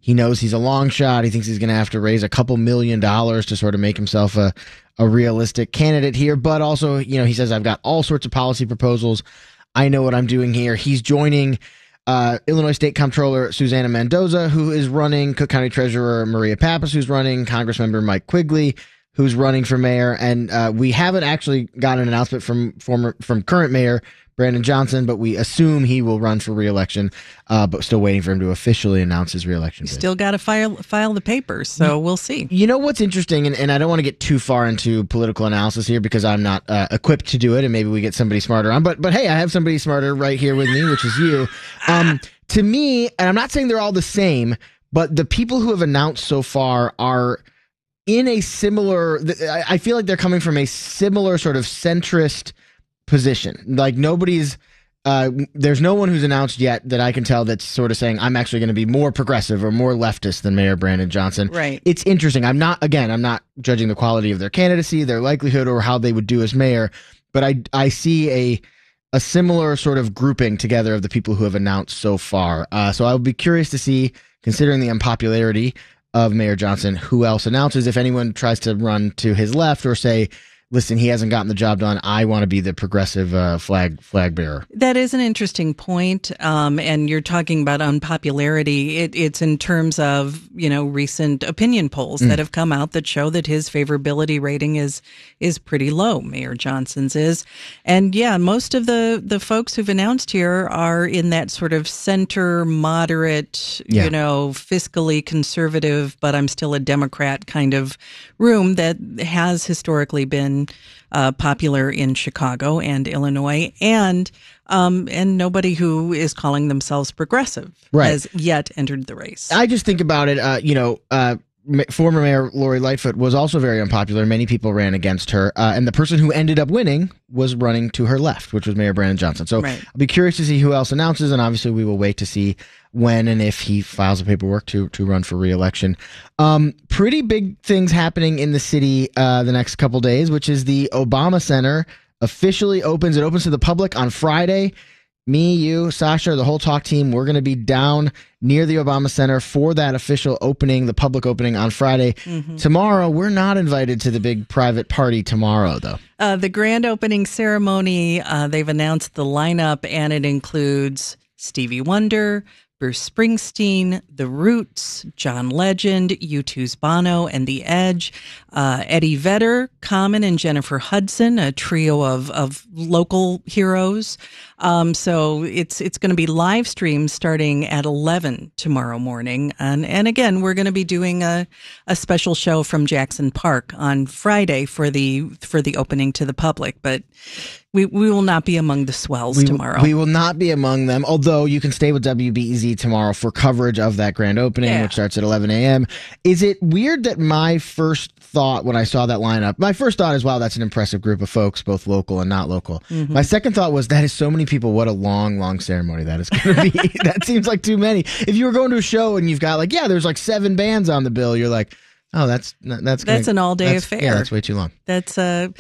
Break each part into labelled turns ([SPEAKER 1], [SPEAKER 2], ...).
[SPEAKER 1] He knows he's a long shot. He thinks he's going to have to raise a couple $1 million to sort of make himself a realistic candidate here. But also, he says, I've got all sorts of policy proposals. I know what I'm doing here. He's joining Illinois State Comptroller Susana Mendoza, who is running, Cook County Treasurer Maria Pappas, who's running, Congressmember Mike Quigley, who's running for mayor. And we haven't actually got an announcement from current mayor Brandon Johnson, but we assume he will run for re-election, but still waiting for him to officially announce his re-election bid.
[SPEAKER 2] Still got to file the papers, so we'll see.
[SPEAKER 1] You know what's interesting, and I don't want to get too far into political analysis here because I'm not equipped to do it, and maybe we get somebody smarter on, but hey, I have somebody smarter right here with me, which is you. To me, and I'm not saying they're all the same, but the people who have announced so far are in a similar, I feel like they're coming from a similar sort of centrist position. Like there's no one who's announced yet that I can tell that's sort of saying I'm actually going to be more progressive or more leftist than Mayor Brandon Johnson.
[SPEAKER 2] Right.
[SPEAKER 1] It's interesting. I'm not judging the quality of their candidacy, their likelihood, or how they would do as mayor, but I see a similar sort of grouping together of the people who have announced so far. So I'll be curious to see, considering the unpopularity of Mayor Johnson, who else announces. If anyone tries to run to his left or say, listen, he hasn't gotten the job done, I want to be the progressive flag bearer.
[SPEAKER 2] That is an interesting point. And you're talking about unpopularity. It's in terms of, recent opinion polls that have come out that show that his favorability rating is pretty low. Mayor Johnson's is. And yeah, most of the folks who've announced here are in that sort of center, moderate, fiscally conservative, but I'm still a Democrat kind of room that has historically been popular in Chicago and Illinois, and nobody who is calling themselves progressive has yet entered the race.
[SPEAKER 1] I just think about it. Former Mayor Lori Lightfoot was also very unpopular. Many people ran against her, and the person who ended up winning was running to her left, which was Mayor Brandon Johnson. So I'll be curious to see who else announces, and obviously we will wait to see when and if he files the paperwork to run for re-election. Pretty big things happening in the city the next couple days, which is the Obama Center officially opens. It opens to the public on Friday. Me, you, Sasha, the whole talk team, we're going to be down near the Obama Center for that official opening, the public opening on Friday. Tomorrow, we're not invited to the big private party tomorrow, though.
[SPEAKER 2] The grand opening ceremony, they've announced the lineup, and it includes Stevie Wonder, Bruce Springsteen, The Roots, John Legend, U2's Bono and The Edge, Eddie Vedder, Common, and Jennifer Hudson, a trio of local heroes. So it's going to be live streamed starting at 11 tomorrow morning. And again, we're going to be doing a special show from Jackson Park on Friday for the opening to the public. But we will not be among the swells tomorrow.
[SPEAKER 1] We will not be among them, although you can stay with WBEZ tomorrow for coverage of that grand opening, which starts at 11 a.m. Is it weird that my first thought when I saw that lineup, my first thought is, wow, that's an impressive group of folks, both local and not local. My second thought was, that is so many people. What a long ceremony that is going to be. That seems like too many. If you were going to a show and you've got there's 7 bands on the bill, you're like, oh, that's
[SPEAKER 2] an all-day affair.
[SPEAKER 1] Yeah, that's way too long.
[SPEAKER 2] That's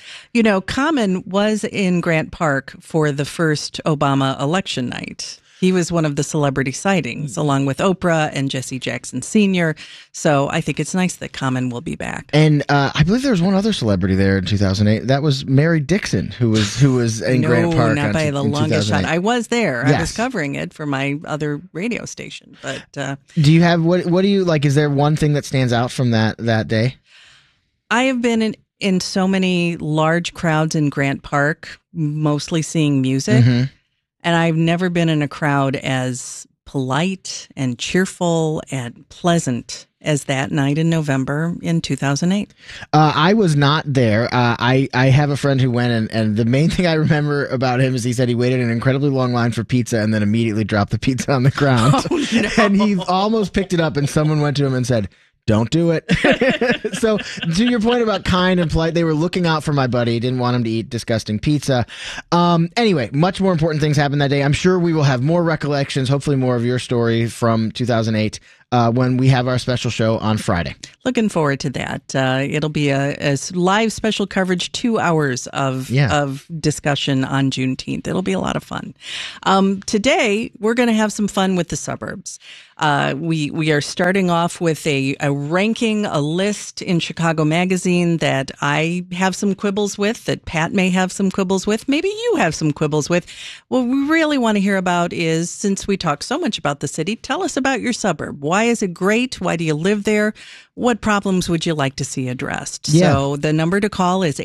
[SPEAKER 2] Common was in Grant Park for the first Obama election night. He was one of the celebrity sightings, along with Oprah and Jesse Jackson Sr. So I think it's nice that Common will be back.
[SPEAKER 1] And I believe there was one other celebrity there in 2008. That was Mary Dixon, who was in Grant Park.
[SPEAKER 2] Not by the longest shot. I was there. Yes. I was covering it for my other radio station. But
[SPEAKER 1] do you have what do you like? Is there one thing that stands out from that day?
[SPEAKER 2] I have been in so many large crowds in Grant Park, mostly seeing music. And I've never been in a crowd as polite and cheerful and pleasant as that night in November in 2008.
[SPEAKER 1] I was not there. I have a friend who went, and the main thing I remember about him is he said he waited in an incredibly long line for pizza and then immediately dropped the pizza on the ground.
[SPEAKER 2] Oh, no.
[SPEAKER 1] And he almost picked it up, and someone went to him and said, don't do it. So to your point about kind and polite, they were looking out for my buddy. Didn't want him to eat disgusting pizza. Anyway, much more important things happened that day. I'm sure we will have more recollections, hopefully more of your story from 2008 when we have our special show on Friday.
[SPEAKER 2] Looking forward to that. It'll be a live special coverage, 2 hours of discussion on Juneteenth. It'll be a lot of fun. Today, we're going to have some fun with the suburbs. We are starting off with a ranking, a list in Chicago Magazine that I have some quibbles with, that Pat may have some quibbles with, maybe you have some quibbles with. What we really want to hear about is, since we talk so much about the city, tell us about your suburb. Why is it great? Why do you live there? What problems would you like to see addressed? Yeah. So the number to call is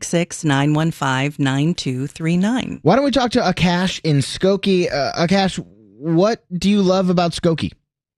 [SPEAKER 2] 866-915-9239.
[SPEAKER 1] Why don't we talk to Akash in Skokie? Akash, what do you love about Skokie?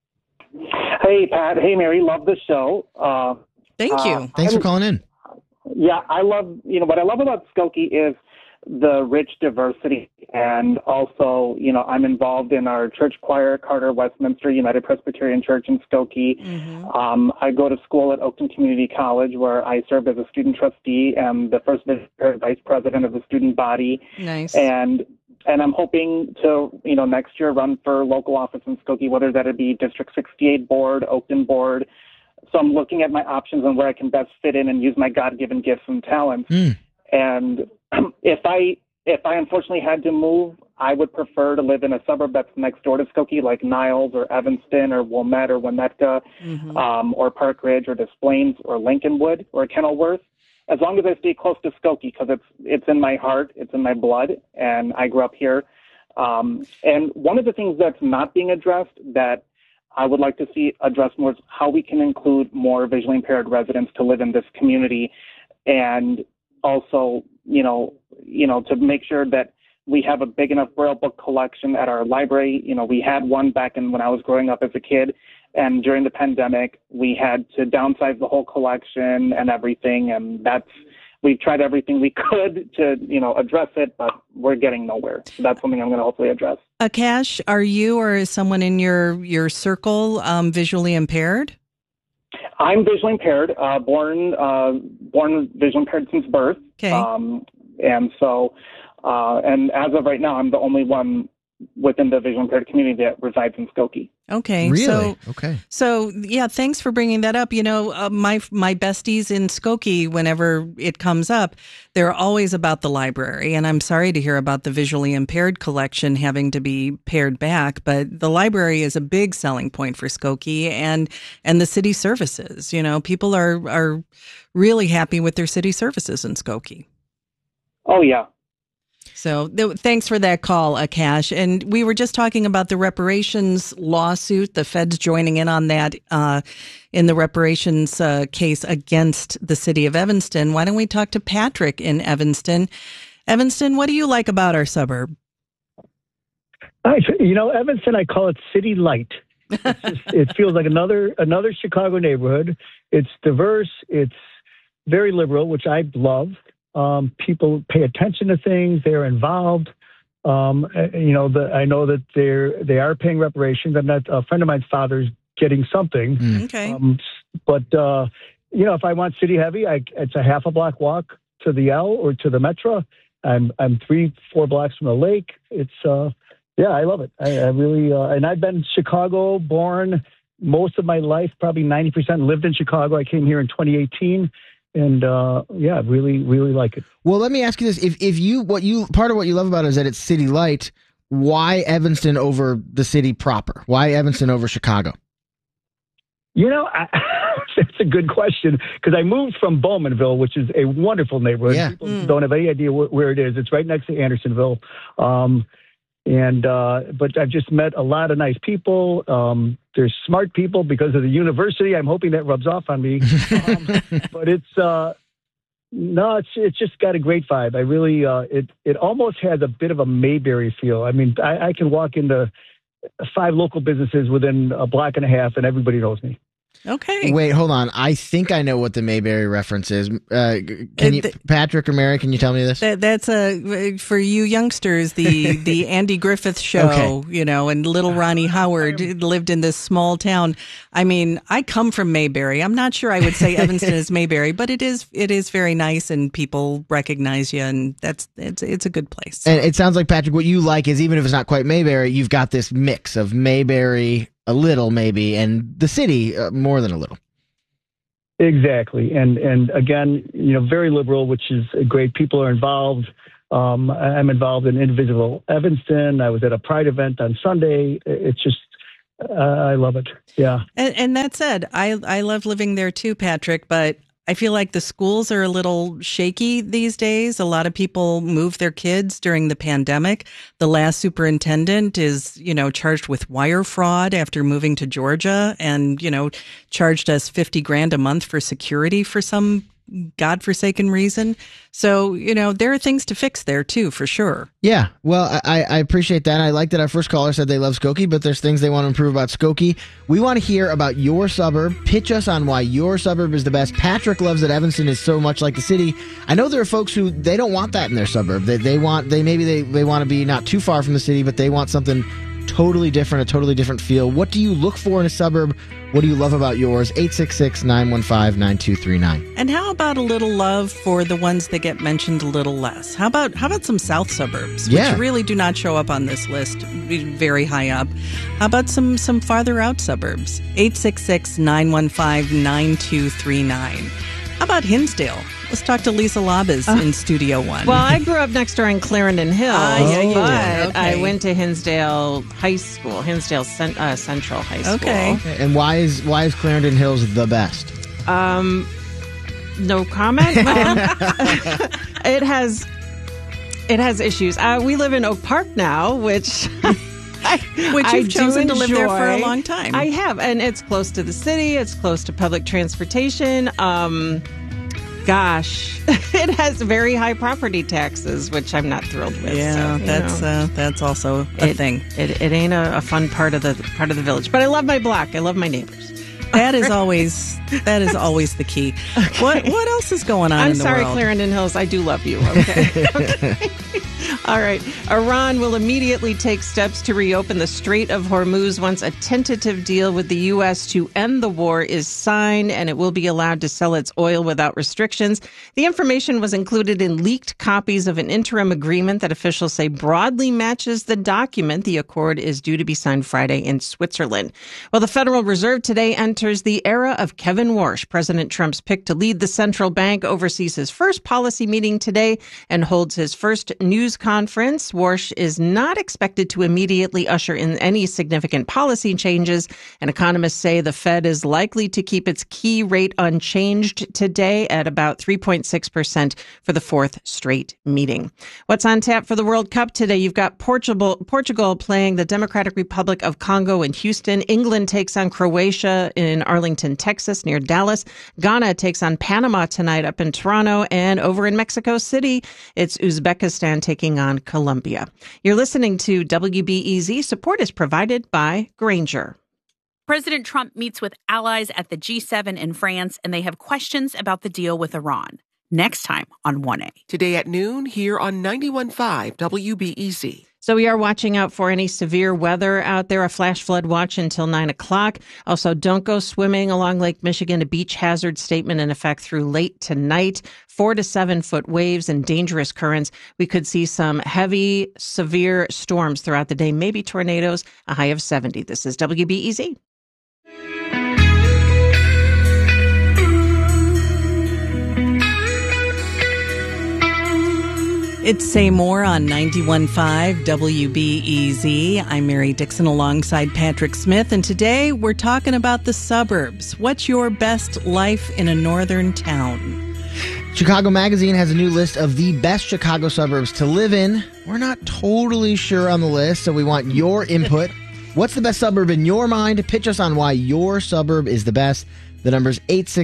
[SPEAKER 3] Hey, Pat. Hey, Mary. Love the show.
[SPEAKER 2] Thank you.
[SPEAKER 1] Thanks for calling in.
[SPEAKER 3] Yeah, I love, what I love about Skokie is the rich diversity. And also, I'm involved in our church choir, Carter Westminster United Presbyterian Church in Skokie. Mm-hmm. I go to school at Oakton Community College, where I serve as a student trustee and the first vice president of the student body.
[SPEAKER 2] Nice.
[SPEAKER 3] And I'm hoping to, next year run for local office in Skokie, whether that be District 68 board, Oakton board. So I'm looking at my options and where I can best fit in and use my God-given gifts and talents. And if I unfortunately had to move, I would prefer to live in a suburb that's next door to Skokie, like Niles or Evanston or Wilmette or Winnetka, or Park Ridge or Des Plaines or Lincolnwood or Kenilworth. As long as I stay close to Skokie, because it's in my heart, it's in my blood, and I grew up here. And one of the things that's not being addressed that I would like to see addressed more is how we can include more visually impaired residents to live in this community, and also, to make sure that we have a big enough Braille book collection at our library. We had one back when I was growing up as a kid, and during the pandemic, we had to downsize the whole collection and everything, and we've tried everything we could to, address it, but we're getting nowhere. So that's something I'm going to hopefully address.
[SPEAKER 2] Akash, are you or is someone in your circle visually impaired?
[SPEAKER 3] I'm visually impaired, born visually impaired since birth.
[SPEAKER 2] Okay.
[SPEAKER 3] And so, and as of right now, I'm the only one within the visually impaired community that resides in Skokie.
[SPEAKER 2] Okay.
[SPEAKER 1] Really?
[SPEAKER 2] So yeah, thanks for bringing that up. My besties in Skokie, whenever it comes up, they're always about the library. And I'm sorry to hear about the visually impaired collection having to be pared back, but the library is a big selling point for Skokie and the city services. People are really happy with their city services in Skokie.
[SPEAKER 3] Oh, yeah.
[SPEAKER 2] So thanks for that call, Akash. And we were just talking about the reparations lawsuit, the feds joining in on that in the reparations case against the city of Evanston. Why don't we talk to Patrick in Evanston? Evanston, what do you like about our suburb?
[SPEAKER 4] Evanston, I call it City Light. It feels like another Chicago neighborhood. It's diverse. It's very liberal, which I love. People pay attention to things. They're involved. I know that they are paying reparations. I'm not, a friend of mine's father's getting something.
[SPEAKER 2] Okay.
[SPEAKER 4] But if I want city heavy, it's a half a block walk to the L or to the Metro. I'm 3-4 blocks from the lake. It's I love it. I really and I've been Chicago born most of my life, probably 90% lived in Chicago. I came here in 2018. And really, really like it.
[SPEAKER 1] Well, let me ask you this: if part of what you love about it is that it's city light, why Evanston over the city proper? Why Evanston over Chicago?
[SPEAKER 4] That's a good question, because I moved from Bowmanville, which is a wonderful neighborhood.
[SPEAKER 1] Yeah.
[SPEAKER 4] People don't have any idea where it is. It's right next to Andersonville. But I've just met a lot of nice people. There's smart people because of the university. I'm hoping that rubs off on me. But it's just got a great vibe. I really, it almost has a bit of a Mayberry feel. I mean, I can walk into 5 local businesses within a block and a half and everybody knows me.
[SPEAKER 2] Okay.
[SPEAKER 1] Wait, hold on. I think I know what the Mayberry reference is. Patrick or Mary, can you tell me this?
[SPEAKER 2] That's for you youngsters, the Andy Griffith Show,
[SPEAKER 1] okay.
[SPEAKER 2] And little Ronnie Howard lived in this small town. I mean, I come from Mayberry. I'm not sure I would say Evanston is Mayberry, but it is very nice and people recognize you, and it's a good place.
[SPEAKER 1] And it sounds like, Patrick, what you like is, even if it's not quite Mayberry, you've got this mix of Mayberry a little maybe, and the city more than a little.
[SPEAKER 4] Exactly. And again, very liberal, which is great. People are involved. I'm involved in Indivisible Evanston. I was at a Pride event on Sunday. It's just, I love it. Yeah.
[SPEAKER 2] And that said, I love living there too, Patrick, but I feel like the schools are a little shaky these days. A lot of people moved their kids during the pandemic. The last superintendent is, charged with wire fraud after moving to Georgia and, charged us $50,000 a month for security for some godforsaken reason. So, there are things to fix there too, for sure.
[SPEAKER 1] Yeah. Well, I appreciate that. I like that our first caller said they love Skokie, but there's things they want to improve about Skokie. We want to hear about your suburb. Pitch us on why your suburb is the best. Patrick loves that Evanston is so much like the city. I know there are folks who they don't want that in their suburb. They want to be not too far from the city, but they want something totally different, a totally different feel. What do you look for in a suburb? What do you love about yours? 866-915-9239.
[SPEAKER 2] And how about a little love for the ones that get mentioned a little less? How about some south suburbs, which really do not show up on this list very high up? How about some farther out suburbs? 866-915-9239. How about Hinsdale? Let's talk to Lisa Labas in Studio One.
[SPEAKER 5] Well, I grew up next door in Clarendon Hills, but I went to Hinsdale High School, Hinsdale Central High School.
[SPEAKER 1] Okay. And why is Clarendon Hills the best?
[SPEAKER 5] No comment. It has issues. We live in Oak Park now, which
[SPEAKER 2] you've chosen to live there for a long time.
[SPEAKER 5] I have, and it's close to the city. It's close to public transportation. It has very high property taxes, which I'm not thrilled with.
[SPEAKER 2] Yeah, so, that's also a thing.
[SPEAKER 5] It ain't a fun part of the village, but I love my block. I love my neighbors.
[SPEAKER 2] That is always the key. Okay. What else is going on in the world?
[SPEAKER 5] I'm sorry, Clarendon Hills. I do love you. Okay. Okay. All right. Iran will immediately take steps to reopen the Strait of Hormuz once a tentative deal with the U.S. to end the war is signed, and it will be allowed to sell its oil without restrictions. The information was included in leaked copies of an interim agreement that officials say broadly matches the document. The accord is due to be signed Friday in Switzerland. Well, the Federal Reserve today enters the era of Kevin Warsh. President Trump's pick to lead the central bank oversees his first policy meeting today and holds his first news conference. Warsh is not expected to immediately usher in any significant policy changes, and economists say the Fed is likely to keep its key rate unchanged today at about 3.6% for the fourth straight meeting. What's on tap for the World Cup today? You've got Portugal playing the Democratic Republic of Congo in Houston. England takes on Croatia in Arlington, Texas, near Dallas. Ghana takes on Panama tonight up in Toronto. And over in Mexico City, it's Uzbekistan taking on Colombia. You're listening to WBEZ. Support is provided by Grainger.
[SPEAKER 6] President Trump meets with allies at the G7 in France, and they have questions about the deal with Iran. Next time on 1A.
[SPEAKER 7] Today at noon here on 91.5 WBEZ.
[SPEAKER 5] So we are watching out for any severe weather out there, a flash flood watch until 9 o'clock. Also, don't go swimming along Lake Michigan, a beach hazard statement in effect through late tonight. 4 to 7 foot waves and dangerous currents. We could see some heavy, severe storms throughout the day, maybe tornadoes, a high of 70. This is WBEZ.
[SPEAKER 2] It's Say More on 91.5 WBEZ. I'm Mary Dixon alongside Patrick Smith, and today we're talking about the suburbs. What's your best life in a northern town?
[SPEAKER 1] Chicago Magazine has a new list of the best Chicago suburbs to live in. We're not totally sure on the list, so we want your input. What's the best suburb in your mind? Pitch us on why your suburb is the best. The number's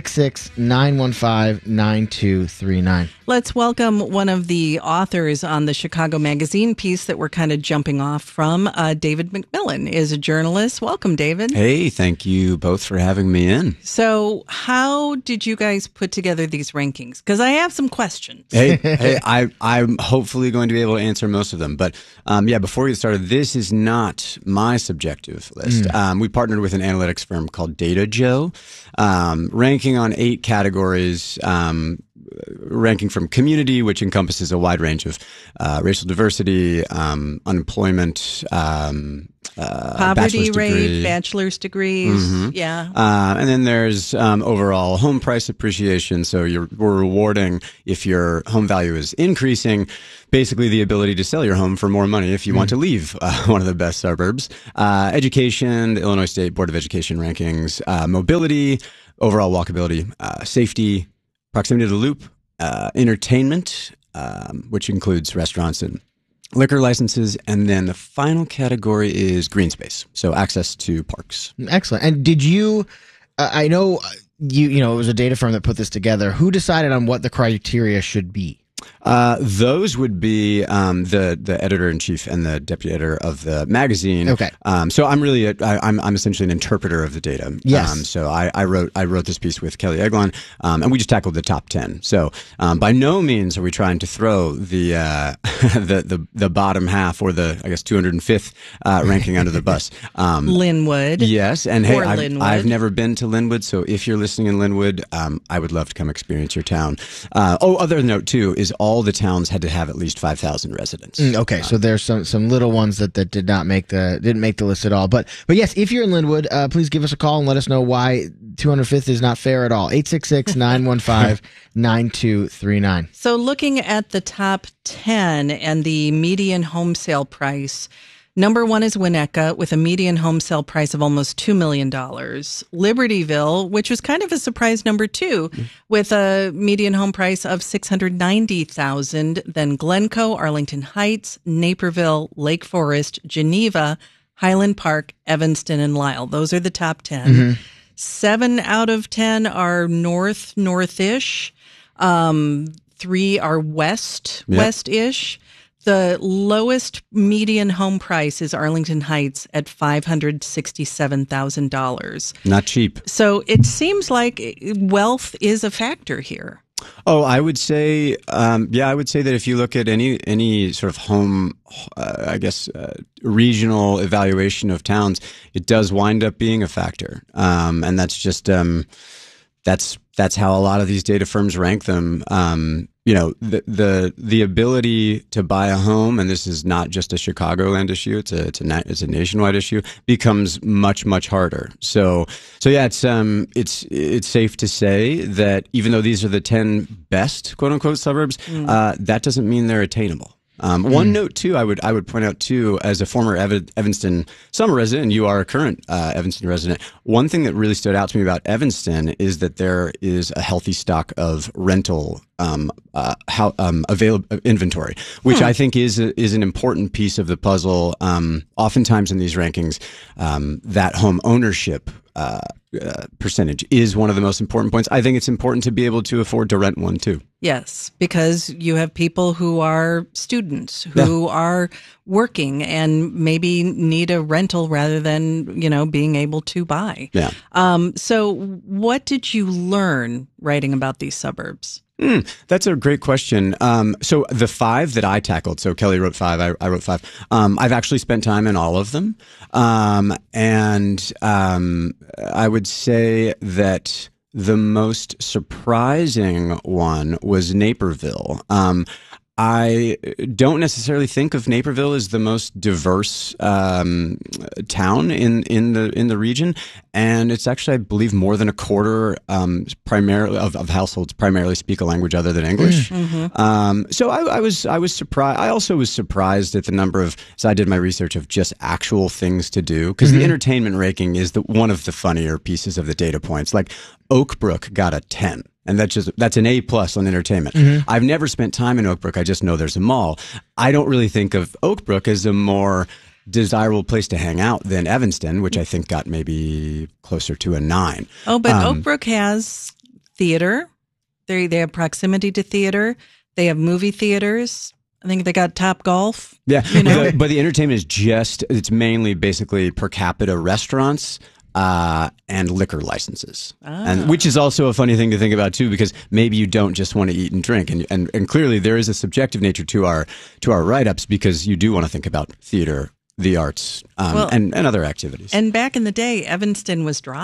[SPEAKER 1] 866-915-9239.
[SPEAKER 2] Let's welcome one of the authors on the Chicago Magazine piece that we're kind of jumping off from. David McMillan is a journalist. Welcome, David.
[SPEAKER 8] Hey, thank you both for having me in.
[SPEAKER 2] So how did you guys put together these rankings? Because I have some questions.
[SPEAKER 8] Hey, I'm hopefully going to be able to answer most of them. But before we get started, this is not my subjective list. We partnered with an analytics firm called Data Joe. Ranking on 8 categories, ranking from community, which encompasses a wide range of racial diversity, unemployment,
[SPEAKER 2] poverty rate, bachelor's degrees.
[SPEAKER 8] Mm-hmm.
[SPEAKER 2] Yeah.
[SPEAKER 8] And then there's overall home price appreciation. So we're rewarding, if your home value is increasing, basically the ability to sell your home for more money if you want to leave one of the best suburbs. Education, the Illinois State Board of Education rankings, mobility, overall walkability, safety, proximity to the loop, entertainment, which includes restaurants and liquor licenses, and then the final category is green space, so access to parks.
[SPEAKER 1] Excellent. And did you? I know you know it was a data firm that put this together. Who decided on what the criteria should be?
[SPEAKER 8] Those would be the editor-in-chief and the deputy editor of the magazine.
[SPEAKER 1] Okay.
[SPEAKER 8] So I'm really I'm essentially an interpreter of the data.
[SPEAKER 1] Yes.
[SPEAKER 8] So I wrote this piece with Kelly Eglon, and we just tackled the top 10. So by no means are we trying to throw the the bottom half, or the, I guess, 205th ranking under the bus.
[SPEAKER 2] Linwood.
[SPEAKER 8] Yes, and hey,
[SPEAKER 2] I've
[SPEAKER 8] never been to Linwood, so if you're listening in Linwood, I would love to come experience your town. Other note too is all the towns had to have at least 5,000 residents.
[SPEAKER 1] Okay, so there's some little ones that didn't make the list at all. But yes, if you're in Linwood, please give us a call and let us know why 205th is not fair at all. 866-915-9239.
[SPEAKER 2] So looking at the top 10 and the median home sale price, number 1 is Winnetka with a median home sale price of almost $2 million. Libertyville, which was kind of a surprise, number 2, with a median home price of $690,000. Then Glencoe, Arlington Heights, Naperville, Lake Forest, Geneva, Highland Park, Evanston, and Lisle. Those are the top 10. Mm-hmm. 7 out of 10 are northish. 3 are west-ish. The lowest median home price is Arlington Heights at $567,000.
[SPEAKER 8] Not cheap.
[SPEAKER 2] So it seems like wealth is a factor here.
[SPEAKER 8] Oh, I would say, I would say that if you look at any sort of home, regional evaluation of towns, it does wind up being a factor, and that's just that's how a lot of these data firms rank them. The ability to buy a home, and this is not just a Chicagoland issue; it's a nationwide issue, becomes much harder. So yeah, it's safe to say that even though these are the 10 best quote unquote suburbs, that doesn't mean they're attainable. One note too, I would point out too, as a former Evanston summer resident, and you are a current Evanston resident, one thing that really stood out to me about Evanston is that there is a healthy stock of rental available inventory, which I think is an important piece of the puzzle. Oftentimes in these rankings, that home ownership percentage is one of the most important points. I think it's important to be able to afford to rent one too.
[SPEAKER 2] Yes, because you have people who are students who are working and maybe need a rental rather than, being able to buy.
[SPEAKER 8] Yeah.
[SPEAKER 2] So what did you learn writing about these suburbs?
[SPEAKER 8] That's a great question. So the 5 that I tackled, so Kelly wrote 5, I wrote 5. I've actually spent time in all of them. And I would say that the most surprising one was Naperville. I don't necessarily think of Naperville as the most diverse town in the region, and it's actually, I believe, more than a quarter primarily of households primarily speak a language other than English. Mm-hmm. So I was surprised. I also was surprised at the number of. So I did my research of just actual things to do, because the entertainment ranking is one of the funnier pieces of the data points. Like Oak Brook got a 10. And that's an A+ on entertainment. Mm-hmm. I've never spent time in Oak Brook. I just know there's a mall. I don't really think of Oak Brook as a more desirable place to hang out than Evanston, which I think got maybe closer to a 9.
[SPEAKER 2] Oh, but Oak Brook has theater. They have proximity to theater. They have movie theaters. I think they got Top Golf.
[SPEAKER 8] Yeah, but the entertainment is it's mainly basically per capita restaurants. And liquor licenses, and which is also a funny thing to think about too, because maybe you don't just want to eat and drink, and clearly there is a subjective nature to our write-ups, because you do want to think about theater, the arts, and other activities.
[SPEAKER 2] And back in the day, Evanston was dry.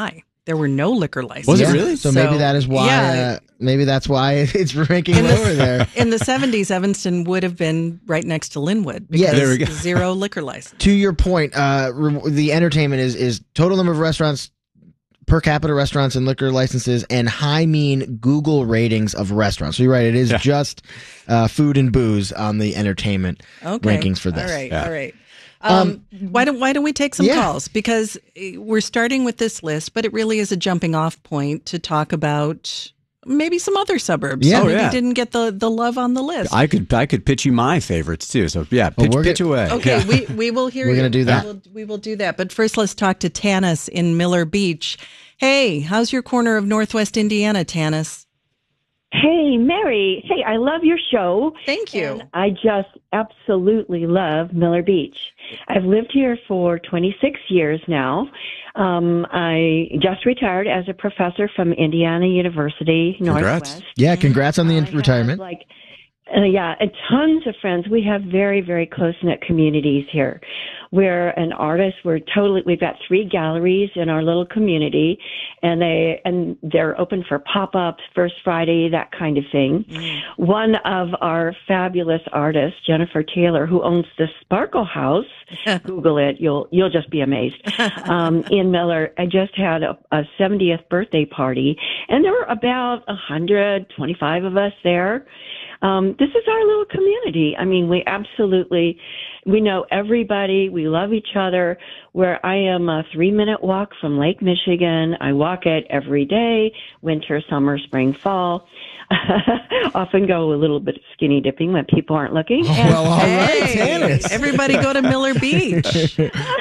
[SPEAKER 2] there were no liquor licenses.
[SPEAKER 8] Was it really?
[SPEAKER 1] So maybe that is why.
[SPEAKER 2] Yeah.
[SPEAKER 1] Maybe that's why it's ranking lower there.
[SPEAKER 2] In the 70s, Evanston would have been right next to Linwood. Because
[SPEAKER 1] Yeah,
[SPEAKER 8] there we go.
[SPEAKER 2] Zero liquor license.
[SPEAKER 1] To your point, the entertainment is total number of restaurants, per capita restaurants and liquor licenses, and high mean Google ratings of restaurants. So you're right, it is just food and booze on the entertainment rankings for this.
[SPEAKER 2] All right. Why don't we take some calls? Because we're starting with this list, but it really is a jumping off point to talk about maybe some other suburbs.
[SPEAKER 1] Yeah.
[SPEAKER 2] That maybe didn't get the love on the list.
[SPEAKER 8] I could pitch you my favorites too. So pitch away.
[SPEAKER 2] Okay, we will hear.
[SPEAKER 1] We're going to do that.
[SPEAKER 2] We will do that. But first, let's talk to Tanis in Miller Beach. Hey, how's your corner of Northwest Indiana, Tanis?
[SPEAKER 9] Hey, Mary. Hey, I love your show.
[SPEAKER 2] Thank you.
[SPEAKER 9] And I just absolutely love Miller Beach. I've lived here for 26 years now. I just retired as a professor from Indiana University Northwest.
[SPEAKER 1] Yeah, congrats on the retirement.
[SPEAKER 9] And tons of friends. We have very, very close-knit communities here. We're an artist. We've got 3 galleries in our little community, and they're open for pop-ups, First Friday, that kind of thing. One of our fabulous artists, Jennifer Taylor, who owns the Sparkle House, Google it, you'll just be amazed. In Miller, I just had a 70th birthday party, and there were about 125 of us there. This is our little community. I mean, we know everybody. We love each other. Where I am a 3-minute walk from Lake Michigan. I walk it every day, winter, summer, spring, fall. Often go a little bit skinny dipping when people aren't looking.
[SPEAKER 1] All right, Tanis.
[SPEAKER 2] Everybody go to Miller Beach.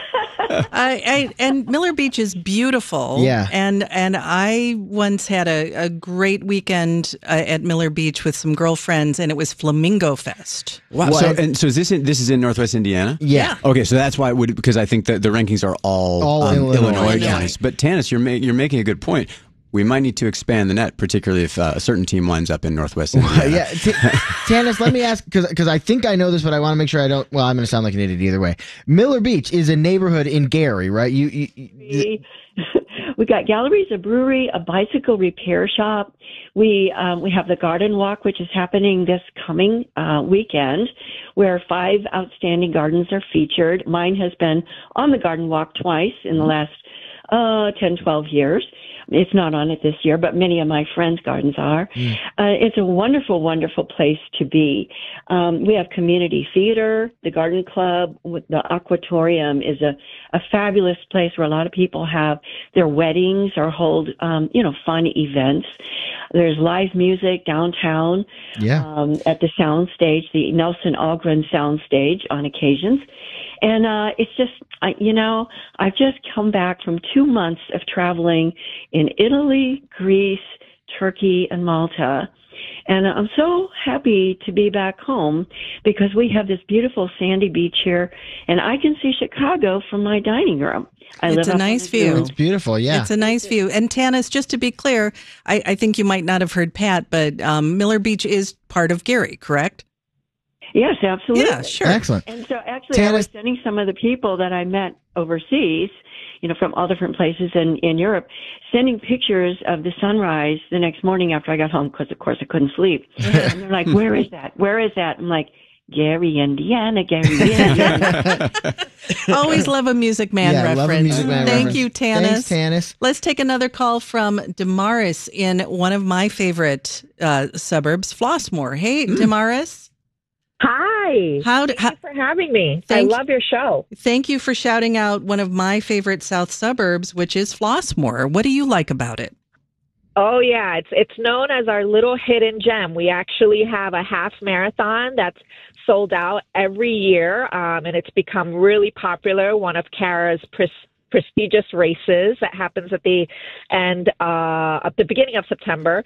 [SPEAKER 2] And Miller Beach is beautiful.
[SPEAKER 1] Yeah.
[SPEAKER 2] And I once had a great weekend at Miller Beach with some girlfriends, and it was Flamingo Fest.
[SPEAKER 8] Wow. So is this is in Northwest Indiana?
[SPEAKER 1] Yeah.
[SPEAKER 8] Okay, so that's why it would, because I think that the rankings are all Illinois counties. But Tanis, you're making a good point. We might need to expand the net, particularly if a certain team winds up in Northwest Indiana.
[SPEAKER 1] Tanis, let me ask, because I think I know this, but I want to make sure I don't. Well, I'm going to sound like an idiot either way. Miller Beach is a neighborhood in Gary, right?
[SPEAKER 9] We got galleries, a brewery, a bicycle repair shop. We have the garden walk, which is happening this coming weekend, where 5 outstanding gardens are featured. Mine has been on the garden walk twice in the last 10, 12 years. It's not on it this year, but many of my friends' gardens are. It's a wonderful, wonderful place to be. We have community theater, the garden club, with the aquatorium is a fabulous place where a lot of people have their weddings or hold, fun events. There's live music downtown at the sound stage, the Nelson Algren sound stage on occasions. And it's just, I've just come back from 2 months of traveling in Italy, Greece, Turkey, and Malta. And I'm so happy to be back home because we have this beautiful sandy beach here, and I can see Chicago from my dining room.
[SPEAKER 2] It's a nice view.
[SPEAKER 1] It's beautiful, yeah.
[SPEAKER 2] It's a nice view. And Tanis, just to be clear, I think you might not have heard Pat, but Miller Beach is part of Gary, correct?
[SPEAKER 9] Yes, absolutely.
[SPEAKER 2] Yeah, sure.
[SPEAKER 1] Excellent.
[SPEAKER 9] And so actually I was sending some of the people that I met overseas, from all different places in Europe, sending pictures of the sunrise the next morning after I got home because, of course, I couldn't sleep. And they're like, where is that? Where is that? I'm like, Gary, Indiana, Gary, Indiana.
[SPEAKER 2] Always love a Music Man reference.
[SPEAKER 1] Love a Music Man
[SPEAKER 2] Thank
[SPEAKER 1] reference.
[SPEAKER 2] you, Tanis.
[SPEAKER 1] Thanks, Tanis.
[SPEAKER 2] Let's take another call from Damaris in one of my favorite suburbs, Flossmoor. Hey, Damaris.
[SPEAKER 10] Hi. Thank you for having me. I love your show.
[SPEAKER 2] Thank you for shouting out one of my favorite South suburbs, which is Flossmoor. What do you like about it?
[SPEAKER 10] Oh, yeah. It's known as our little hidden gem. We actually have a half marathon that's sold out every year, and it's become really popular. One of Kara's prestigious races that happens at the beginning of September.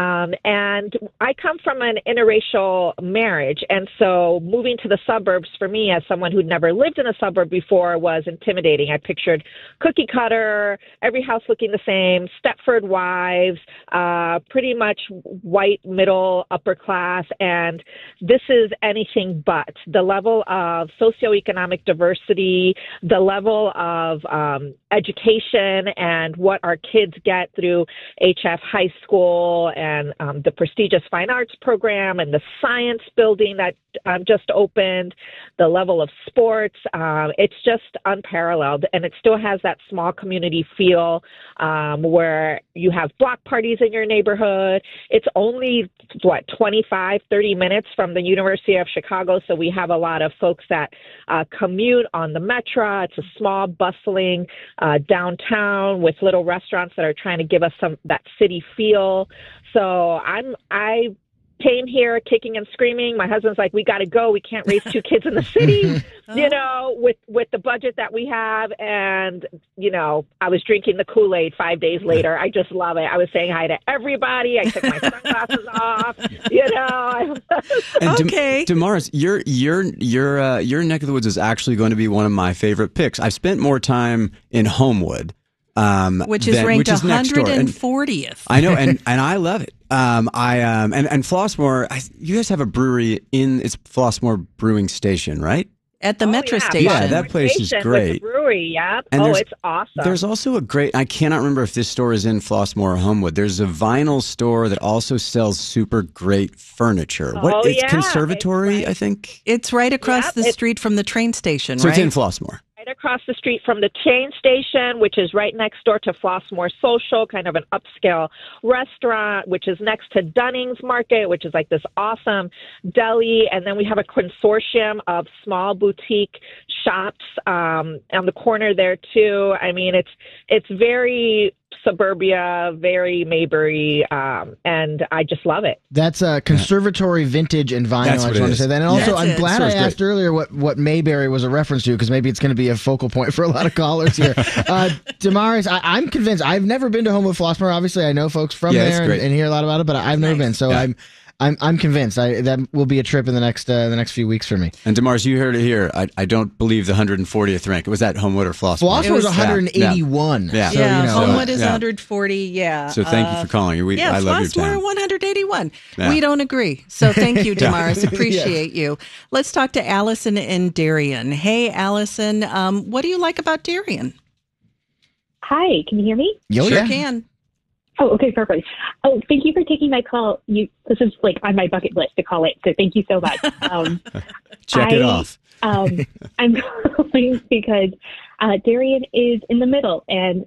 [SPEAKER 10] And I come from an interracial marriage. And so moving to the suburbs for me as someone who'd never lived in a suburb before was intimidating. I pictured cookie cutter, every house looking the same, Stepford wives, pretty much white, middle, upper class. And this is anything but. The level of socioeconomic diversity, the level of education and what our kids get through HF High School and the prestigious fine arts program and the science building that just opened, the level of sports. It's just unparalleled. And it still has that small community feel where you have block parties in your neighborhood. It's only, 25, 30 minutes from the University of Chicago. So we have a lot of folks that commute on the Metro. It's a small, bustling downtown with little restaurants that are trying to give us that city feel. So I came here kicking and screaming. My husband's like, we got to go. We can't raise 2 kids in the city, with the budget that we have. And, I was drinking the Kool-Aid 5 days later. I just love it. I was saying hi to everybody. I took my sunglasses off,
[SPEAKER 8] And
[SPEAKER 2] okay.
[SPEAKER 8] Damaris, your neck of the woods is actually going to be one of my favorite picks. I've spent more time in Homewood.
[SPEAKER 2] Which is ranked 140th.
[SPEAKER 8] I know, and I love it. And Flossmoor, you guys have a brewery it's Flossmoor Brewing Station, right?
[SPEAKER 2] At the Metro Station.
[SPEAKER 8] Yeah, that place is great.
[SPEAKER 10] With the brewery, yeah.
[SPEAKER 8] And
[SPEAKER 10] it's awesome.
[SPEAKER 8] There's also I cannot remember if this store is in Flossmoor or Homewood. There's a vinyl store that also sells super great furniture. It's Conservatory, I think?
[SPEAKER 2] It's right across the street from the train station,
[SPEAKER 8] so
[SPEAKER 2] right?
[SPEAKER 8] It's in Flossmoor.
[SPEAKER 10] Right across the street from the train station, which is right next door to Flossmoor Social, kind of an upscale restaurant, which is next to Dunning's Market, which is like this awesome deli. And then we have a consortium of small boutique shops on the corner there too. I mean, it's very suburbia, very Mayberry, and I just love it.
[SPEAKER 1] That's a Conservatory Vintage and Vinyl. I just want to say that. And also, I'm glad I asked earlier what Mayberry was a reference to, because maybe it's going to be a focal point for a lot of callers here. Damaris, I'm convinced. I've never been to Homewood Flossmoor. Obviously, I know folks from there and hear a lot about it, but I've never been. So I'm convinced that will be a trip in the next few weeks for me.
[SPEAKER 8] And Damaris, you heard it here. I don't believe the 140th rank. Was that Homewood or Flossmoor?
[SPEAKER 1] Flossmoor was 181.
[SPEAKER 8] Yeah.
[SPEAKER 1] So,
[SPEAKER 2] Homewood is 140. Yeah.
[SPEAKER 8] So thank you for calling. I love your time.
[SPEAKER 2] Flossmoor 181. Yeah. We don't agree. So thank you, Damaris. Appreciate you. Let's talk to Allison and Darien. Hey, Allison. What do you like about Darien?
[SPEAKER 11] Hi. Can you hear me?
[SPEAKER 2] Sure can.
[SPEAKER 11] Oh, okay, perfect. Oh, thank you for taking my call. This is like on my bucket list to call it, so thank you so much.
[SPEAKER 8] Check it off.
[SPEAKER 11] I'm calling because Darien is in the middle, and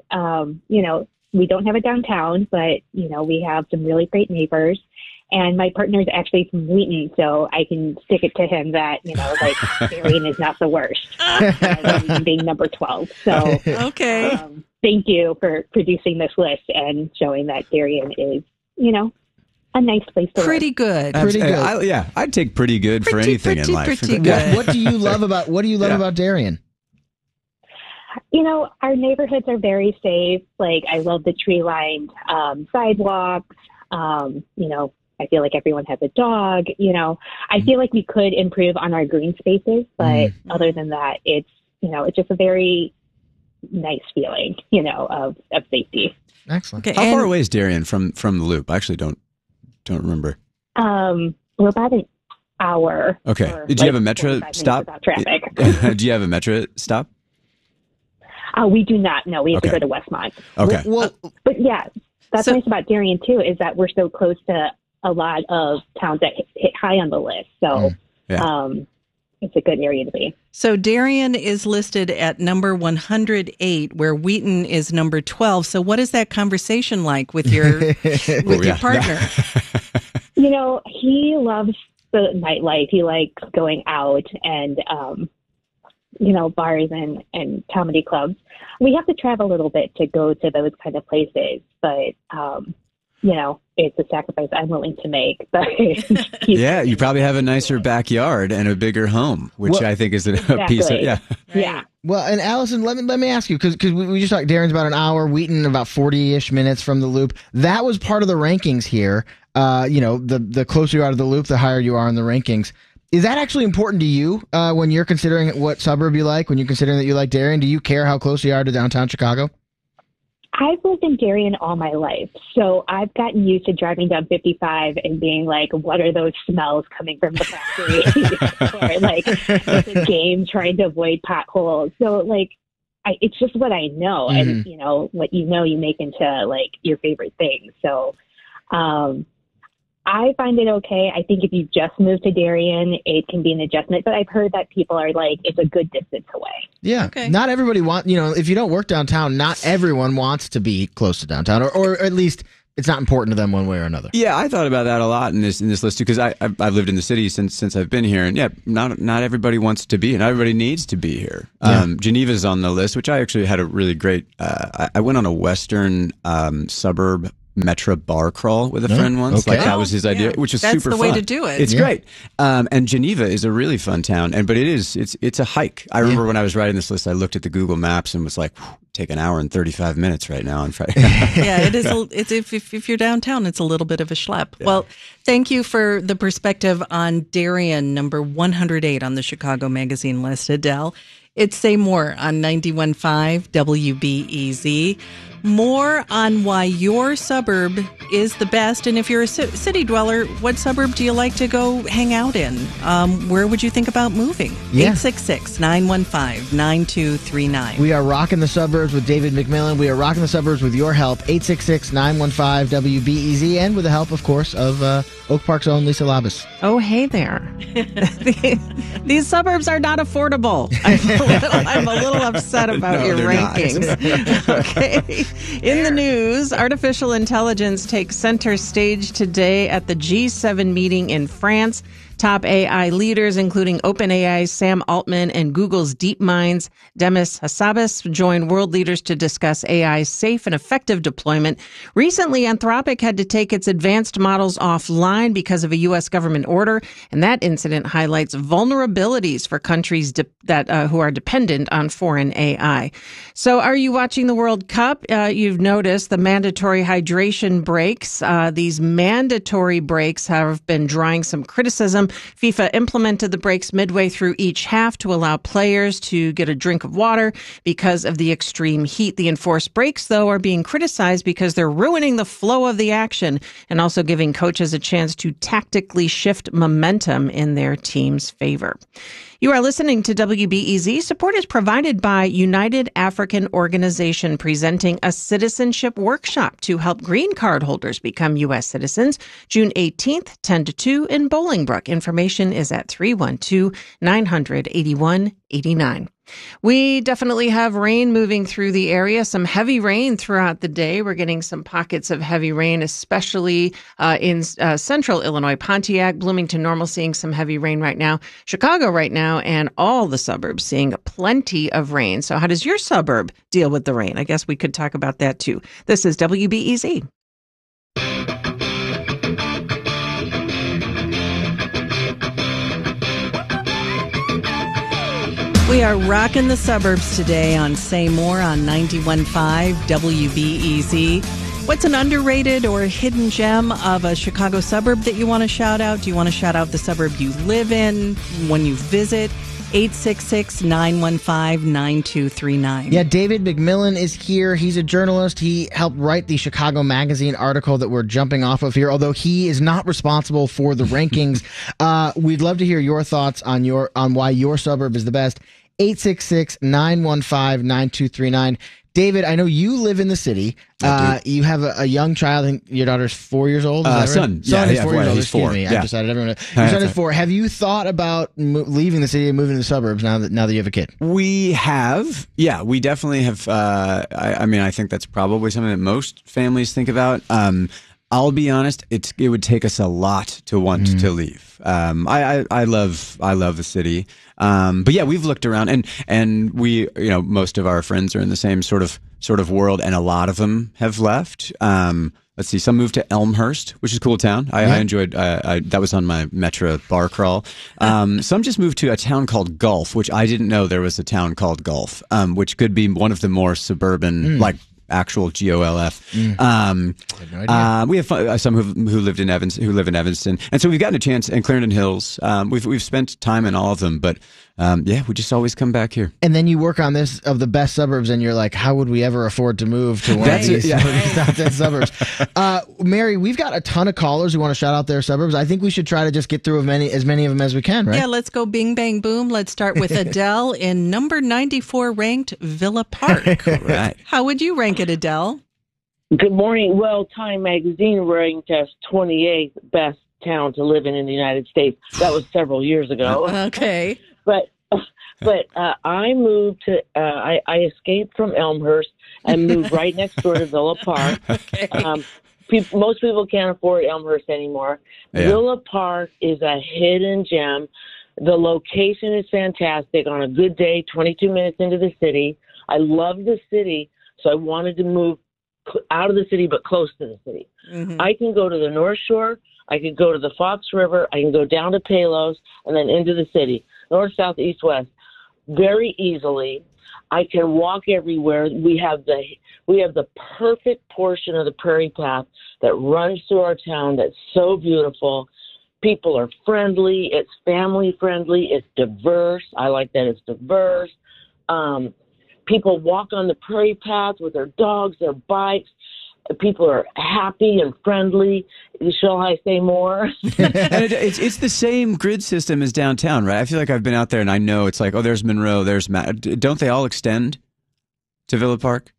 [SPEAKER 11] we don't have a downtown, but we have some really great neighbors. And my partner is actually from Wheaton, so I can stick it to him that, Darien is not the worst, being number 12. So,
[SPEAKER 2] okay.
[SPEAKER 11] Thank you for producing this list and showing that Darien is, a nice place to
[SPEAKER 2] pretty
[SPEAKER 11] live.
[SPEAKER 2] Good.
[SPEAKER 8] Pretty good. I'd take pretty good for anything in life.
[SPEAKER 2] Pretty good.
[SPEAKER 1] What do you love about Darien?
[SPEAKER 11] Our neighborhoods are very safe. Like, I love the tree-lined sidewalks. I feel like everyone has a dog. I feel like we could improve on our green spaces, but other than that, it's just a very nice feeling, of safety.
[SPEAKER 1] Excellent.
[SPEAKER 8] Okay, how far away is Darien from the Loop? I actually don't remember.
[SPEAKER 11] We're about an hour.
[SPEAKER 8] Okay. Did you have a Metro stop?
[SPEAKER 11] Traffic.
[SPEAKER 8] Do you have a Metro stop?
[SPEAKER 11] We do not. No, we have to go to Westmont.
[SPEAKER 8] Okay.
[SPEAKER 11] Well, but yeah, that's nice about Darien too, is that we're so close to a lot of towns that hit high on the list. So, it's a good area to be.
[SPEAKER 2] So Darien is listed at number 108, where Wheaton is number 12. So what is that conversation like with your your partner?
[SPEAKER 11] He loves the nightlife. He likes going out and, bars and comedy clubs. We have to travel a little bit to go to those kind of places, but, it's a sacrifice I'm willing to make. But
[SPEAKER 8] yeah, you probably have a nicer backyard and a bigger home, which I think is a piece of
[SPEAKER 11] yeah.
[SPEAKER 1] Well, and Allison, let me ask you, because we just talked. Darien's about an hour, Wheaton about 40-ish minutes from the Loop. That was part of the rankings here. The closer you are to the Loop, the higher you are in the rankings. Is that actually important to you when you're considering what suburb you like? When you're considering that you like Darien, do you care how close you are to downtown Chicago?
[SPEAKER 11] I've lived in Darien all my life, so I've gotten used to driving down 55 and being like, what are those smells coming from the factory? Or like, it's a game trying to avoid potholes. So like, it's just what I know. And, you know, what you know, you make into like your favorite thing. So, I find it okay. I think if you just move to Darien, it can be an adjustment. But I've heard that people are like, it's a good distance away.
[SPEAKER 1] Yeah. Okay. Not everybody wants, you know, if you don't work downtown, not everyone wants to be close to downtown, or at least it's not important to them one way or another.
[SPEAKER 8] Yeah, I thought about that a lot in this list too, because I've lived in the city since I've been here, and yeah, not everybody wants to be, and everybody needs to be here. Yeah. Geneva's on the list, which I actually had a really great. I went on a western suburb Metro bar crawl with a friend once.
[SPEAKER 1] Okay.
[SPEAKER 8] Like that was his idea, which was
[SPEAKER 2] That's
[SPEAKER 8] super fun.
[SPEAKER 2] That's the way to do it.
[SPEAKER 8] It's great. And Geneva is a really fun town, but it's a hike. I remember when I was writing this list, I looked at the Google Maps and was like, take an hour and 35 minutes right now on Friday.
[SPEAKER 2] Yeah, it is. It's if you're downtown, it's a little bit of a schlep. Yeah. Well, thank you for the perspective on Darien, number 108 on the Chicago Magazine list, Adele. It's Say More on 91.5 WBEZ. More on why your suburb is the best. And if you're a city dweller, what suburb do you like to go hang out in? Where would you think about moving? 866-915-9239.
[SPEAKER 1] We are rocking the suburbs with David McMillan. We are rocking the suburbs with your help. 866-915-WBEZ. And with the help, of course, of Oak Park's own Lisa Labus.
[SPEAKER 5] Oh, hey there. These suburbs are not affordable. I'm a little upset about your rankings. Okay. In the news, artificial intelligence takes center stage today at the G7 meeting in France. Top AI leaders, including OpenAI's Sam Altman and Google's DeepMind's Demis Hassabis, join world leaders to discuss AI's safe and effective deployment. Recently, Anthropic had to take its advanced models offline because of a U.S. government order, and that incident highlights vulnerabilities for countries who are dependent on foreign AI. So are you watching the World Cup? You've noticed the mandatory hydration breaks. These mandatory breaks have been drawing some criticism. FIFA implemented the breaks midway through each half to allow players to get a drink of water because of the extreme heat. The enforced breaks, though, are being criticized because they're ruining the flow of the action and also giving coaches a chance to tactically shift momentum in their team's favor. You are listening to WBEZ. Support is provided by United African Organization, presenting a citizenship workshop to help green card holders become U.S. citizens, June 18th, 10 to 2 in Bolingbrook. Information is at 312-900-8189. We definitely have rain moving through the area, some heavy rain throughout the day. We're getting some pockets of heavy rain, especially in central Illinois, Pontiac, Bloomington, Normal, seeing some heavy rain right now. Chicago right now, and all the suburbs seeing plenty of rain. So how does your suburb deal with the rain? I guess we could talk about that too. This is WBEZ.
[SPEAKER 2] We are rocking the suburbs today on Say More on 91.5 WBEZ. What's an underrated or hidden gem of a Chicago suburb that you want to shout out? Do you want to shout out the suburb you live in when you visit? 866-915-9239.
[SPEAKER 1] Yeah, David McMillan is here. He's a journalist. He helped write the Chicago Magazine article that we're jumping off of here, although he is not responsible for the rankings. We'd love to hear your thoughts on why your suburb is the best. 866-915-9239. David, I know you live in the city. You have a young child. I think your daughter's 4 years old. Is that right?
[SPEAKER 8] Son.
[SPEAKER 1] Son is 4 years old.
[SPEAKER 8] He's
[SPEAKER 1] Excuse
[SPEAKER 8] 4.
[SPEAKER 1] me.
[SPEAKER 8] Yeah.
[SPEAKER 1] I decided everyone. Your son is 4. Have you thought about leaving the city and moving to the suburbs now that you have a kid?
[SPEAKER 8] We have. Yeah, we definitely have. I mean, I think that's probably something that most families think about. I'll be honest, it would take us a lot to want to leave. I love the city. But yeah, we've looked around and we, most of our friends are in the same sort of world, and a lot of them have left. Let's see, some moved to Elmhurst, which is a cool town. I enjoyed, that was on my Metro bar crawl. Some just moved to a town called Gulf, which I didn't know there was a town called Gulf, which could be one of the more suburban, like actual GOLF. We have some who live in Evanston, and so we've gotten a chance. And Clarendon Hills, we've spent time in all of them, but we just always come back here.
[SPEAKER 1] And then you work on this of the best suburbs, and you're like, how would we ever afford to move to one of these top 10 suburbs? Mary, we've got a ton of callers who want to shout out their suburbs. I think we should try to just get through as many of them as we can, right?
[SPEAKER 2] Yeah, let's go bing, bang, boom. Let's start with Adele in number 94 ranked Villa Park.
[SPEAKER 8] Right.
[SPEAKER 2] How would you rank it, Adele?
[SPEAKER 12] Good morning. Well, Time Magazine ranked us 28th best town to live in the United States. That was several years ago.
[SPEAKER 2] Okay.
[SPEAKER 12] But I moved to, I escaped from Elmhurst and moved right next door to Villa Park.
[SPEAKER 2] Okay.
[SPEAKER 12] Most people can't afford Elmhurst anymore. Yeah. Villa Park is a hidden gem. The location is fantastic. On a good day, 22 minutes into the city. I love the city, so I wanted to move out of the city but close to the city. Mm-hmm. I can go to the North Shore. I could go to the Fox River. I can go down to Palos and then into the city, north, south, east, west, very easily. I can walk everywhere. We have the perfect portion of the Prairie Path that runs through our town that's so beautiful. People are friendly. It's family friendly. It's diverse. I like that it's diverse. People walk on the Prairie Path with their dogs, their bikes. People are happy and friendly. Shall I say more?
[SPEAKER 8] And it's the same grid system as downtown, right? I feel like I've been out there and I know it's like, oh, there's Monroe, there's don't they all extend to Villa Park?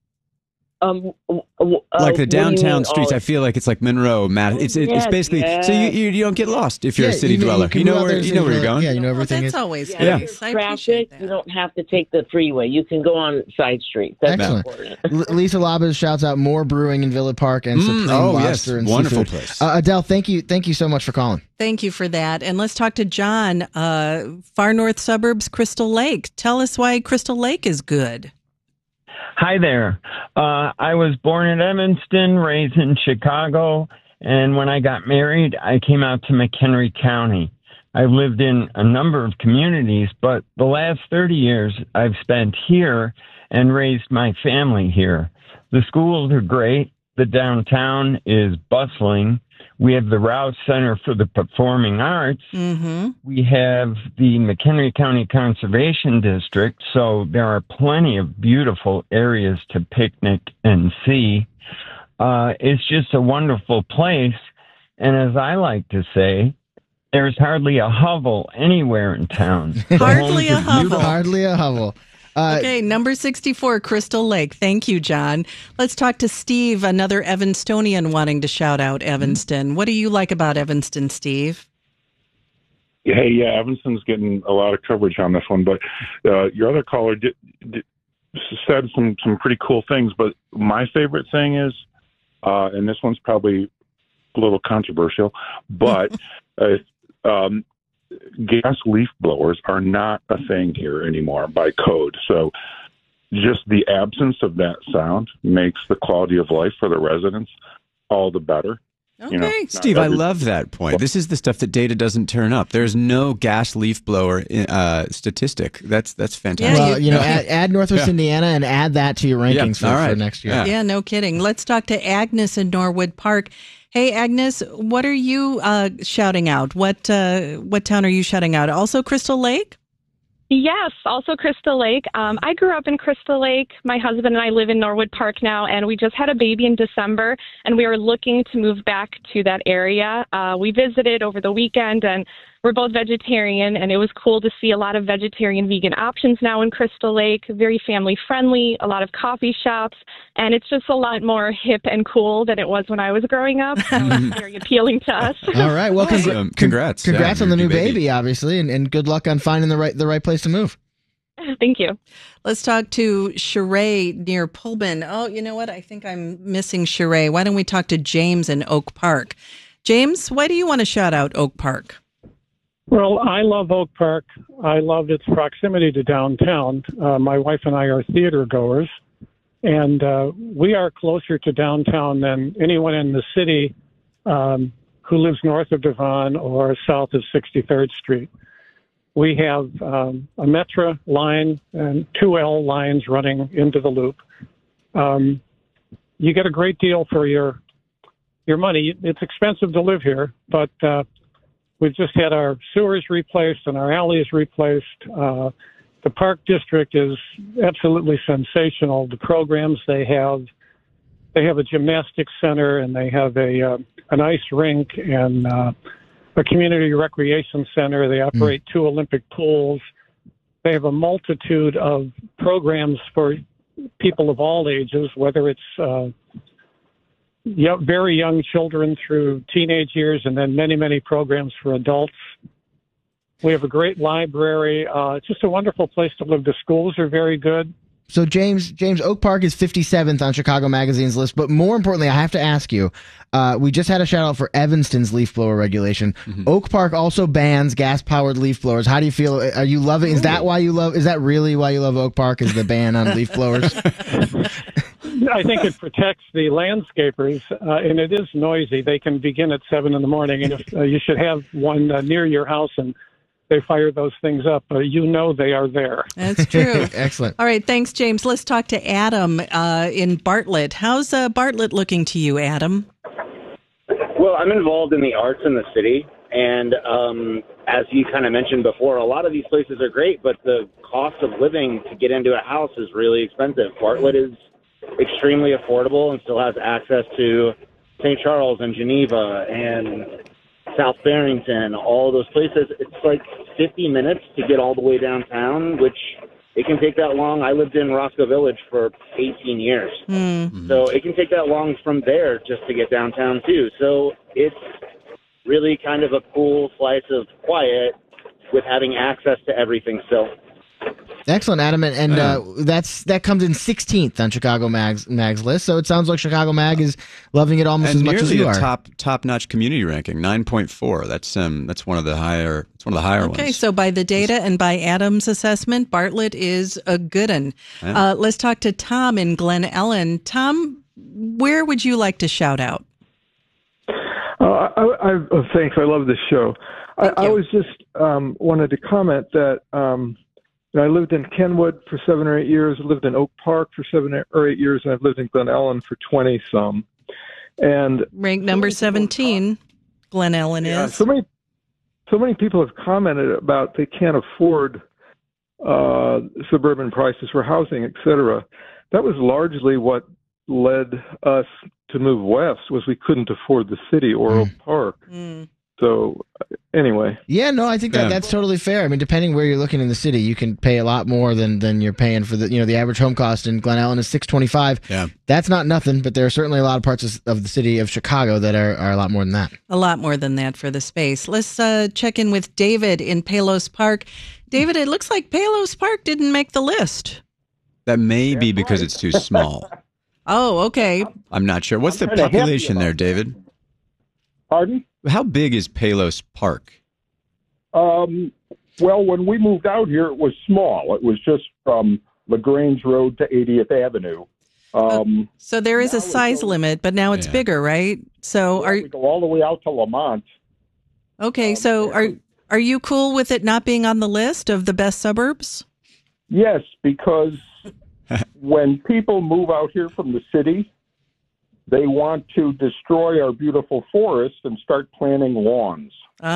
[SPEAKER 8] Like the downtown streets, I feel like it's like Monroe, Matt. It's basically so you don't get lost if you're a city dweller. You know where you're going.
[SPEAKER 1] Yeah, you know everything.
[SPEAKER 2] That's always
[SPEAKER 12] nice. I appreciate that. You don't have to take the freeway. You can go on side streets. That's important.
[SPEAKER 1] Lisa Labas shouts out more brewing in Villa Park and Supreme Lobster and
[SPEAKER 8] wonderful
[SPEAKER 1] seafood.
[SPEAKER 8] Place.
[SPEAKER 1] Adele, thank you so much for calling.
[SPEAKER 2] Thank you for that. And let's talk to John, far north suburbs, Crystal Lake. Tell us why Crystal Lake is good.
[SPEAKER 13] Hi there. I was born in Evanston, raised in Chicago, and when I got married, I came out to McHenry County. I've lived in a number of communities, but the last 30 years I've spent here and raised my family here. The schools are great. The downtown is bustling. We have the Rouse Center for the Performing Arts. Mm-hmm. We have the McHenry County Conservation District, so there are plenty of beautiful areas to picnic and see. It's just a wonderful place, and as I like to say, there's hardly a hovel anywhere in town.
[SPEAKER 2] Hardly a hovel.
[SPEAKER 1] Hardly a hovel.
[SPEAKER 2] Okay, number 64, Crystal Lake. Thank you, John. Let's talk to Steve, another Evanstonian wanting to shout out Evanston. What do you like about Evanston, Steve?
[SPEAKER 14] Hey, yeah, Evanston's getting a lot of coverage on this one, but your other caller said some pretty cool things, but my favorite thing is, and this one's probably a little controversial, but gas leaf blowers are not a thing here anymore by code. So just the absence of that sound makes the quality of life for the residents all the better.
[SPEAKER 2] Okay.
[SPEAKER 8] Steve, I love that point. This is the stuff that data doesn't turn up. There's no gas leaf blower statistic. That's fantastic.
[SPEAKER 1] Well, add Northwest Indiana and add that to your rankings for next year.
[SPEAKER 2] Yeah, no kidding. Let's talk to Agnes in Norwood Park. Hey, Agnes, what are you shouting out? What town are you shouting out? Also Crystal Lake?
[SPEAKER 15] Yes, also Crystal Lake. I grew up in Crystal Lake. My husband and I live in Norwood Park now, and we just had a baby in December, and we are looking to move back to that area. We visited over the weekend, and we're both vegetarian, and it was cool to see a lot of vegetarian vegan options now in Crystal Lake, very family friendly, a lot of coffee shops, and it's just a lot more hip and cool than it was when I was growing up. So it's very appealing to us.
[SPEAKER 1] All right. Well,
[SPEAKER 8] congrats.
[SPEAKER 1] Congrats on the new baby, obviously, and good luck on finding the right place to move.
[SPEAKER 15] Thank you.
[SPEAKER 2] Let's talk to Sheree near Pullman. Oh, you know what? I think I'm missing Sheree. Why don't we talk to James in Oak Park? James, why do you want to shout out Oak Park?
[SPEAKER 16] Well, I love Oak Park. I love its proximity to downtown. My wife and I are theater goers, and we are closer to downtown than anyone in the city who lives north of Devon or south of 63rd Street. We have a Metra line and 2L lines running into the loop. You get a great deal for your money. It's expensive to live here, but we've just had our sewers replaced and our alleys replaced. The Park District is absolutely sensational. The programs they have a gymnastics center, and they have an ice rink and a community recreation center. They operate 2 Olympic pools. They have a multitude of programs for people of all ages, whether it's very young children through teenage years, and then many, many programs for adults. We have a great library. It's just a wonderful place to live. The schools are very good.
[SPEAKER 1] So, James, Oak Park is 57th on Chicago Magazine's list. But more importantly, I have to ask you, we just had a shout out for Evanston's leaf blower regulation. Oak Park also bans gas-powered leaf blowers. How do you feel? Are you loving? Is that really why you love Oak Park, is the ban on leaf blowers?
[SPEAKER 16] I think it protects the landscapers, and it is noisy. They can begin at 7 in the morning, and if you should have one near your house and they fire those things up, they are there.
[SPEAKER 2] That's true.
[SPEAKER 1] Excellent.
[SPEAKER 2] All right, thanks, James. Let's talk to Adam in Bartlett. How's Bartlett looking to you, Adam?
[SPEAKER 17] Well, I'm involved in the arts in the city, and as you kind of mentioned before, a lot of these places are great, but the cost of living to get into a house is really expensive. Bartlett is extremely affordable and still has access to St. Charles and Geneva and South Barrington, all those places. It's like 50 minutes to get all the way downtown, which it can take that long. I lived in Roscoe Village for 18 years. So it can take that long from there just to get downtown too. So it's really kind of a cool slice of quiet with having access to everything still.
[SPEAKER 1] Excellent, Adam, and that comes in 16th on Chicago Mag's list. So it sounds like Chicago Mag is loving it almost as much as you are.
[SPEAKER 8] Top-notch community ranking, 9.4. That's one of the higher. It's one of the higher ones.
[SPEAKER 2] Okay, so by the data and by Adam's assessment, Bartlett is a good one. Yeah. Let's talk to Tom in Glen Ellen. Tom, where would you like to shout out?
[SPEAKER 18] Thanks. I love this show. I was just wanted to comment that. I lived in Kenwood for 7 or 8 years. I lived in Oak Park for 7 or 8 years, and I've lived in Glen Ellen for 20-some. And
[SPEAKER 2] ranked number 17, Glen Ellen is.
[SPEAKER 18] So many people have commented about they can't afford suburban prices for housing, et cetera. That was largely what led us to move west, was we couldn't afford the city or Oak Park. So anyway.
[SPEAKER 1] Yeah, no, I think that's totally fair. I mean, depending where you're looking in the city, you can pay a lot more than you're paying for the average home cost in Glen Ellen is $625.
[SPEAKER 8] Yeah.
[SPEAKER 1] That's not nothing, but there are certainly a lot of parts of the city of Chicago that are a lot more than that.
[SPEAKER 2] A lot more than that for the space. Let's check in with David in Palos Park. David, it looks like Palos Park didn't make the list.
[SPEAKER 8] That may be because it's too small.
[SPEAKER 2] Oh, okay.
[SPEAKER 8] I'm not sure. What's the population there, David?
[SPEAKER 19] Pardon?
[SPEAKER 8] How big is Palos Park?
[SPEAKER 19] Well, when we moved out here, it was small. It was just from LaGrange Road to 80th Avenue.
[SPEAKER 2] So there is a size limit, but now it's bigger, right? So
[SPEAKER 19] we go all the way out to Lamont.
[SPEAKER 2] Okay, so are you cool with it not being on the list of the best suburbs?
[SPEAKER 19] Yes, because when people move out here from the city, they want to destroy our beautiful forests and start planting lawns.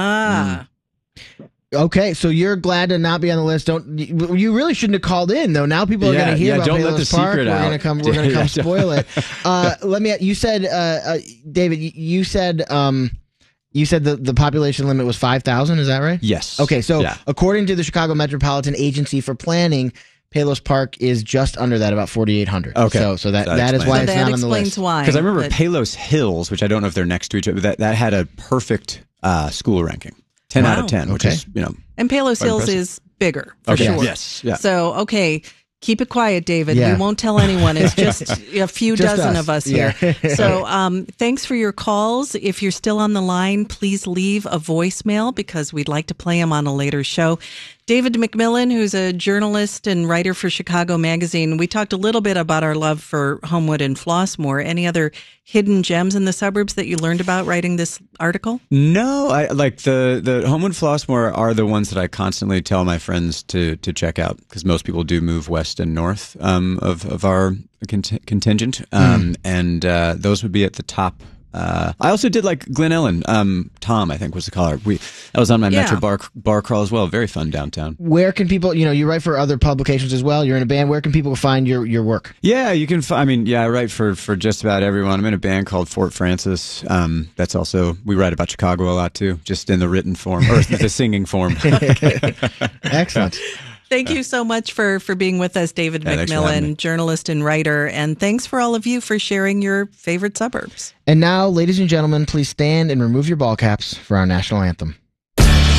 [SPEAKER 1] Okay, so you're glad to not be on the list. You really shouldn't have called in though. Now people are going to hear about Palos Park. We're going to come spoil it. You said, David, you said the population limit was 5,000. Is that right?
[SPEAKER 8] Yes.
[SPEAKER 1] Okay, so according to the Chicago Metropolitan Agency for Planning, Palos Park is just under that, about 4,800.
[SPEAKER 8] Okay,
[SPEAKER 1] so that is why it's not on the list.
[SPEAKER 2] Why?
[SPEAKER 8] Because I remember Palos Hills, which I don't know if they're next to each other, but that had a perfect school ranking, 10 out of 10, which is
[SPEAKER 2] And Palos Hills
[SPEAKER 8] impressive.
[SPEAKER 2] is bigger for sure.
[SPEAKER 8] Yes. Yeah.
[SPEAKER 2] So keep it quiet, David. Yeah. We won't tell anyone. It's just a few dozen of us here. So thanks for your calls. If you're still on the line, please leave a voicemail because we'd like to play them on a later show. David McMillan, who's a journalist and writer for Chicago Magazine, we talked a little bit about our love for Homewood and Flossmoor. Any other hidden gems in the suburbs that you learned about writing this article?
[SPEAKER 8] No, I like the Homewood Flossmoor are the ones that I constantly tell my friends to check out because most people do move west and north of our contingent, and those would be at the top I also did like Glen Ellen. Tom, I think, was the caller. That was on my Metro bar crawl as well. Very fun downtown.
[SPEAKER 1] Where can people, you write for other publications as well. You're in a band. Where can people find your work?
[SPEAKER 8] Yeah, you can. I write for just about everyone. I'm in a band called Fort Francis. That's also, we write about Chicago a lot too, just in the written form or the singing form.
[SPEAKER 1] Excellent.
[SPEAKER 2] Thank you so much for being with us, David McMillan, journalist and writer. And thanks for all of you for sharing your favorite suburbs.
[SPEAKER 1] And now, ladies and gentlemen, please stand and remove your ball caps for our national anthem.